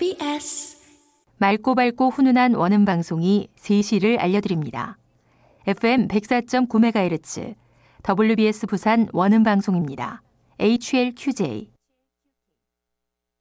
TBS 맑고 밝고 훈훈한 원음 방송이 3시를 알려드립니다. FM 104.9MHz WBS 부산 원음 방송입니다. HLQJ